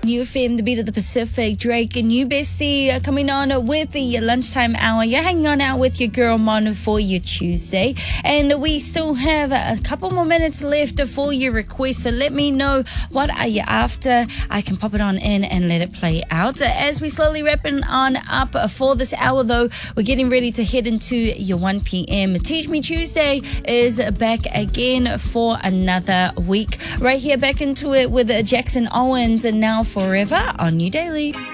UFM, the beat of the Pacific. Drake and you, bestie, coming on with the lunchtime hour. You're hanging on out with your girl Mon for your Tuesday, and we still have a couple more minutes left for your requests. So let me know, what are you after? I can pop it on in and let it play out. As we slowly wrapping on up for this hour, though, we're getting ready to head into your 1 p.m. Teach Me Tuesday is back again for another week. Right here, back into it with Jackson Owens, and Now Forever on New Daily.